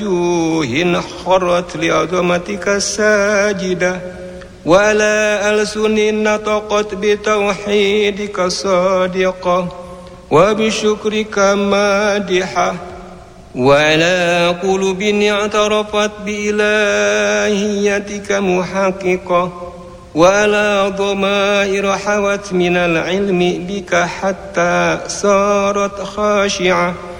وجوه خرت لعظمتك ساجدة وعلى ألسن نطقت بتوحيدك صادقة وبشكرك مادحة وعلى قلوب اعترفت بإلهيتك محققة وعلى ضمائر حوت من العلم بك حتى صارت خاشعة